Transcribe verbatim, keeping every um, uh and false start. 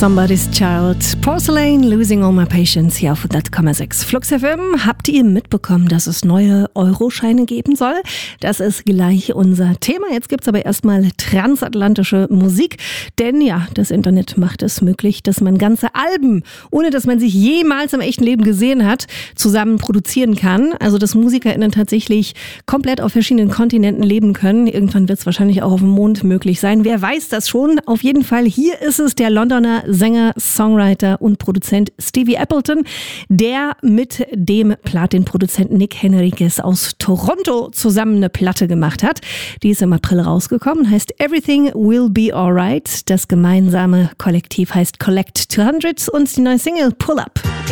Somebody's Child, Porcelain, Losing All My Patience hier auf hundert Komma sechs Flux F M. Habt ihr mitbekommen, dass es neue Euroscheine geben soll? Das ist gleich unser Thema. Jetzt gibt's aber erstmal transatlantische Musik, denn ja, das Internet macht es möglich, dass man ganze Alben, ohne dass man sich jemals im echten Leben gesehen hat, zusammen produzieren kann. Also dass MusikerInnen tatsächlich komplett auf verschiedenen Kontinenten leben können. Irgendwann wird es wahrscheinlich auch auf dem Mond möglich sein. Wer weiß das schon? Auf jeden Fall, hier ist es der Londoner Sänger, Songwriter und Produzent Stevie Appleton, der mit dem Platin-Produzenten Nick Henriques aus Toronto zusammen eine Platte gemacht hat. Die ist im April rausgekommen, heißt Everything Will Be Alright. Das gemeinsame Kollektiv heißt Collect zweihundert und die neue Single Pull Up.